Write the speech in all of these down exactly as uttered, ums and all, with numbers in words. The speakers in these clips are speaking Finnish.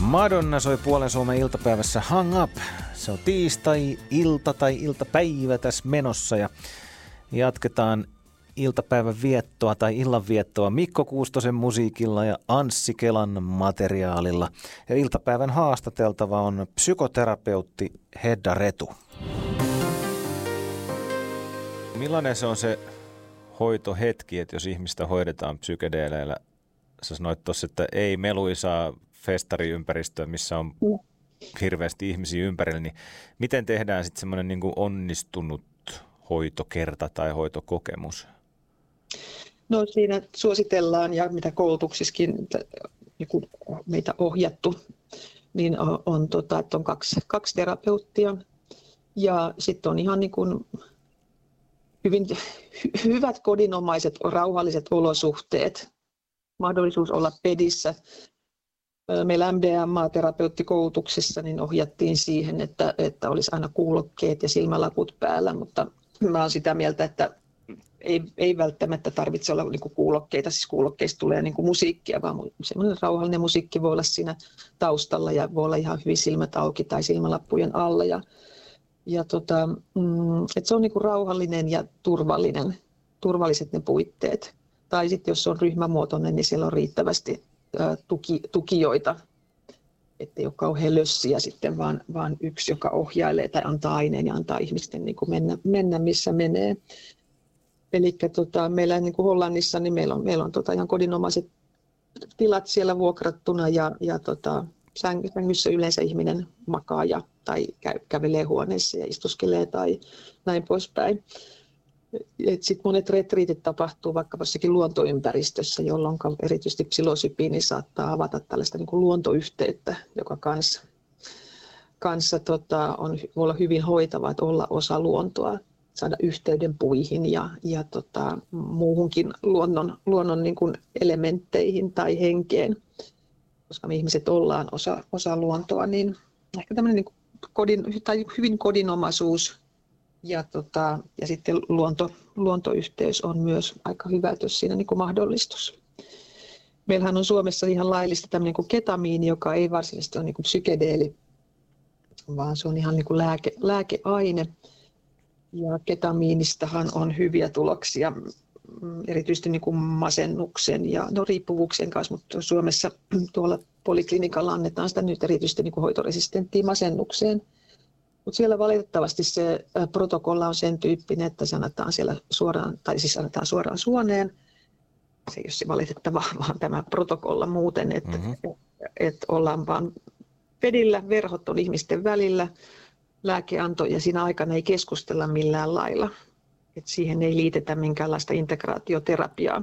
Madonna soi puolen Suomen iltapäivässä Hang Up. Se on tiistai-ilta tai iltapäivä tässä menossa ja jatketaan iltapäivän viettoa tai illan viettoa Mikko Kuustosen musiikilla ja Anssi Kelan materiaalilla. Ja iltapäivän haastateltava on psykoterapeutti Hedda Retu. Millainen se on se hoitohetki, että jos ihmistä hoidetaan psykedeeleillä? Sä sanoit tuossa, että ei meluisaa festariympäristöä, missä on hirveästi ihmisiä ympärillä, niin miten tehdään sitten semmoinen niin kuin onnistunut hoitokerta tai hoitokokemus? No siinä suositellaan ja mitä koulutuksissakin niin kuin meitä ohjattu, niin on, on, tota, että on kaksi, kaksi terapeuttia ja sitten on ihan niin kuin hyvin hy, hyvät kodinomaiset rauhalliset olosuhteet, mahdollisuus olla pedissä. Meillä M D M A-terapeuttikoulutuksessa niin ohjattiin siihen, että, että olisi aina kuulokkeet ja silmälaput päällä, mutta mä olen sitä mieltä, että ei, ei välttämättä tarvitse olla niin kuin kuulokkeita, siis kuulokkeista tulee niin kuin musiikkia, vaan semmoinen rauhallinen musiikki voi olla siinä taustalla ja voi olla ihan hyvin silmät auki tai silmälappujen alla. Ja, ja tota, mm, että se on niin kuin rauhallinen ja turvallinen, turvalliset ne puitteet. Tai sitten jos se on ryhmämuotoinen, niin siellä on riittävästi Tuki, tukijoita, ettei ole kauhean lössiä sitten, vaan, vaan yksi, joka ohjailee tai antaa aineen ja antaa ihmisten niin kuin mennä, mennä, missä menee. Eli tota, meillä niin kuin Hollannissa niin meillä on, meillä on tota ihan kodinomaiset tilat siellä vuokrattuna ja, ja tota, sängyssä yleensä ihminen makaa ja, tai käy, kävelee huoneessa ja istuskelee tai näin poispäin. Sitten monet retriitit tapahtuu vaikka jossakin luontoympäristössä, jolloin erityisesti psilosybiini saattaa avata tällaista niin kuin luontoyhteyttä, joka kanssa, kanssa tota, on, voi olla hyvin hoitava, että olla osa luontoa, saada yhteyden puihin ja, ja tota, muuhunkin luonnon, luonnon niin kuin elementteihin tai henkeen. Koska me ihmiset ollaan osa, osa luontoa, niin ehkä tämmöinen niin kuin kodin, tai hyvin kodinomaisuus. Ja, tota, ja sitten luonto, luontoyhteys on myös aika hyvä, jos siinä niin kuin mahdollistus. Meillähän on Suomessa ihan laillista tämmöinen kuin ketamiini, joka ei varsinaisesti ole niin kuin psykedeeli, vaan se on ihan niin kuin lääke, lääkeaine. Ja ketamiinistahan on hyviä tuloksia, erityisesti niin kuin masennuksen ja no, riippuvuuksien kanssa, mutta Suomessa tuolla poliklinikalla annetaan sitä nyt erityisesti niin kuin hoitoresistenttiin masennukseen. Mutta siellä valitettavasti se protokolla on sen tyyppinen, että se annetaan siellä suoraan, tai siis annetaan suoraan suoneen. Se ei ole se valitettava, vaan tämä protokolla muuten, että mm-hmm. et ollaan vaan pedillä, verhot on ihmisten välillä, lääkeanto ja siinä aikana ei keskustella millään lailla. Et siihen ei liitetä minkäänlaista integraatioterapiaa.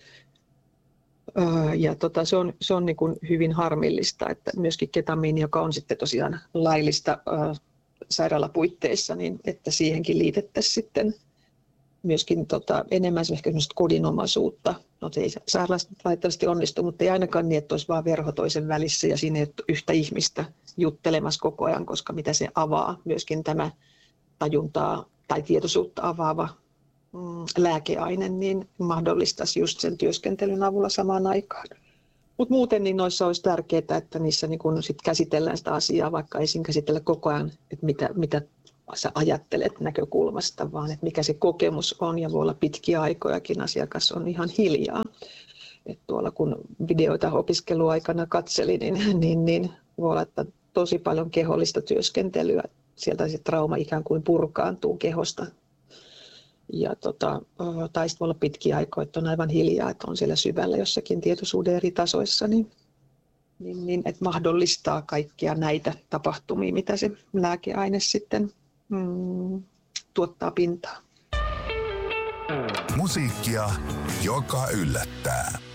Ja tota, se on, se on niin kuin hyvin harmillista, että myöskin ketamiini, joka on sitten tosiaan laillista sairaalapuitteissa, niin että siihenkin liitettäisiin sitten myöskin tota, enemmän ehkä kodinomaisuutta. No se ei sairaalasta valitettavasti onnistu, mutta ei ainakaan niin, että olisi vaan verho toisen välissä ja siinä ei ole yhtä ihmistä juttelemassa koko ajan, koska mitä se avaa, myöskin tämä tajuntaa tai tietoisuutta avaava mm, lääkeaine, niin mahdollistaisi just sen työskentelyn avulla samaan aikaan. Mutta muuten niin noissa olisi tärkeää, että niissä niin kun sit käsitellään sitä asiaa, vaikka ei siinä käsitellä koko ajan, että mitä, mitä sä ajattelet näkökulmasta, vaan että mikä se kokemus on ja voi olla pitkiä aikojakin asiakas on ihan hiljaa. Et tuolla kun videoita opiskeluaikana katselin, niin, niin, niin voi olla, että tosi paljon kehollista työskentelyä. Sieltä se trauma ikään kuin purkaantuu kehosta. Ja tota, tai sitten voi olla pitkiä aikoja, että on aivan hiljaa, että on siellä syvällä jossakin tietoisuuden eri tasoissa, niin, niin, niin että mahdollistaa kaikkia näitä tapahtumia, mitä se lääkeaine sitten mm, tuottaa pintaan. Musiikkia, joka yllättää.